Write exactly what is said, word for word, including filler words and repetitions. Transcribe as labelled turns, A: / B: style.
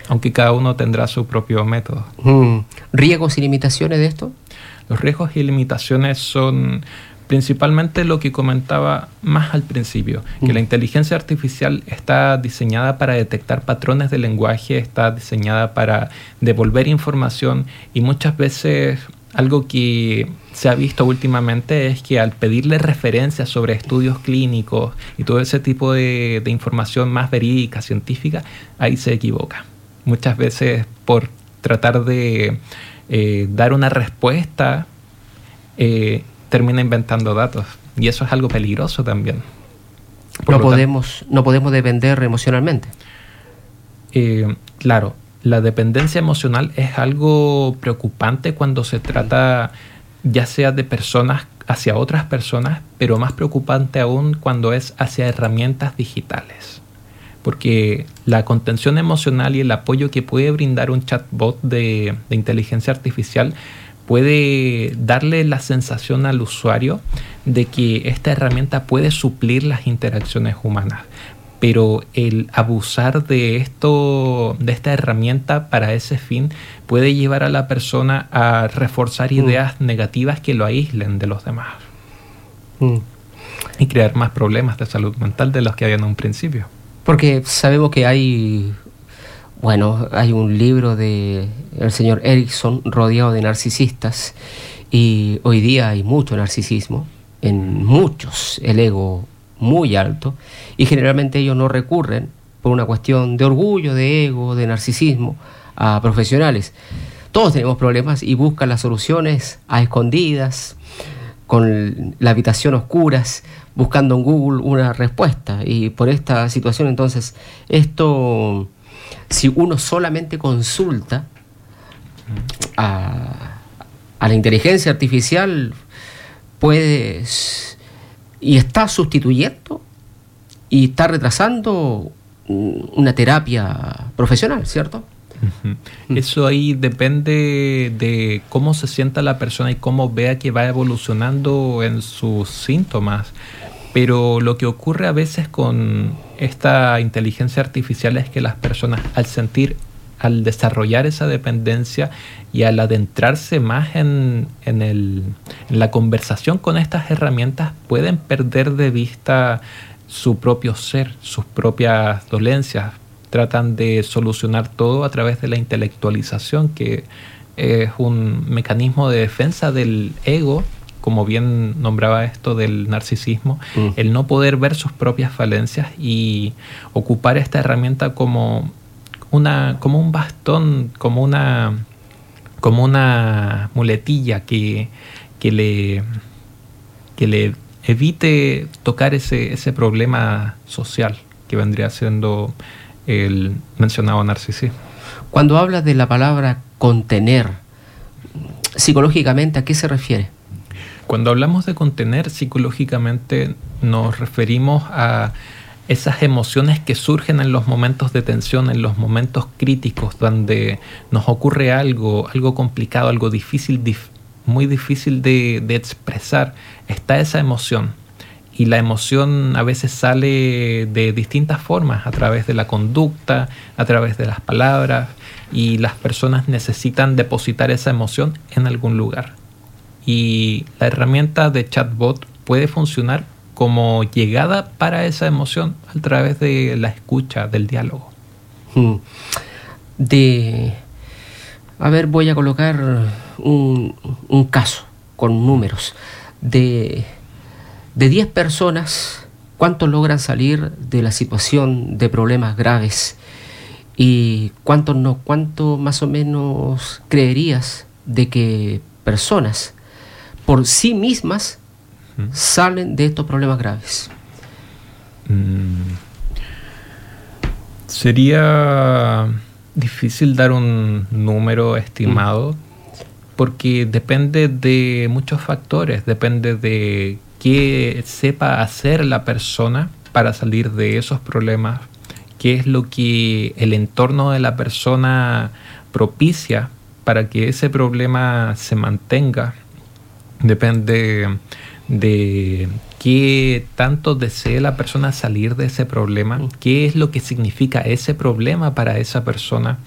A: aunque cada uno tendrá su propio método.
B: Mm. ¿Riesgos y limitaciones de esto?
A: Los riesgos y limitaciones son principalmente lo que comentaba más al principio, que mm. la inteligencia artificial está diseñada para detectar patrones de lenguaje, está diseñada para devolver información, y muchas veces algo que se ha visto últimamente es que al pedirle referencias sobre estudios clínicos y todo ese tipo de, de información más verídica, científica, ahí se equivoca. Muchas veces por tratar de eh, dar una respuesta, eh, termina inventando datos, y eso es algo peligroso también.
B: Por no podemos, no podemos depender emocionalmente.
A: Eh, claro, la dependencia emocional es algo preocupante cuando se trata ya sea de personas hacia otras personas, pero más preocupante aún cuando es hacia herramientas digitales. Porque la contención emocional y el apoyo que puede brindar un chatbot de, de inteligencia artificial puede darle la sensación al usuario de que esta herramienta puede suplir las interacciones humanas. Pero el abusar de esto, de esta herramienta para ese fin, puede llevar a la persona a reforzar ideas mm. negativas que lo aíslen de los demás. Mm. Y crear más problemas de salud mental de los que había en un principio.
B: Porque sabemos que hay, bueno, hay un libro de el señor Erickson rodeado de narcisistas, y hoy día hay mucho narcisismo, en muchos el ego muy alto, y generalmente ellos no recurren por una cuestión de orgullo, de ego, de narcisismo a profesionales. Todos tenemos problemas y buscan las soluciones a escondidas, con la habitación oscuras, buscando en Google una respuesta. Y por esta situación, entonces, esto, si uno solamente consulta a, a la inteligencia artificial, puedes, y está sustituyendo y está retrasando una terapia profesional, ¿cierto?
A: Uh-huh. Eso ahí depende de cómo se sienta la persona y cómo vea que va evolucionando en sus síntomas. Pero lo que ocurre a veces con esta inteligencia artificial es que las personas, al sentir, al desarrollar esa dependencia y al adentrarse más en, en, el, en la conversación con estas herramientas, pueden perder de vista su propio ser, sus propias dolencias. Tratan de solucionar todo a través de la intelectualización, que es un mecanismo de defensa del ego, como bien nombraba esto del narcisismo, mm. el no poder ver sus propias falencias y ocupar esta herramienta como una, como un bastón, como una, como una muletilla que, que le, que le evite tocar ese, ese problema social que vendría siendo el mencionado narcisismo.
B: Cuando hablas de la palabra contener, psicológicamente, ¿a qué se refiere?
A: Cuando hablamos de contener, psicológicamente nos referimos a esas emociones que surgen en los momentos de tensión, en los momentos críticos, donde nos ocurre algo, algo complicado, algo difícil, dif- muy difícil de, de expresar. Está esa emoción. Y la emoción a veces sale de distintas formas, a través de la conducta, a través de las palabras, y las personas necesitan depositar esa emoción en algún lugar. Y la herramienta de chatbot puede funcionar como llegada para esa emoción a través de la escucha, del diálogo.
B: De, a ver, voy a colocar un, un caso con números. De... De diez personas, ¿cuántos logran salir de la situación de problemas graves? ¿Y cuántos no? ¿Cuánto más o menos creerías de que personas por sí mismas ¿Mm? salen de estos problemas graves?
A: Mm. Sería difícil dar un número estimado, mm. porque depende de muchos factores, depende de qué sepa hacer la persona para salir de esos problemas, qué es lo que el entorno de la persona propicia para que ese problema se mantenga, depende de qué tanto desee la persona salir de ese problema, qué es lo que significa ese problema para esa persona,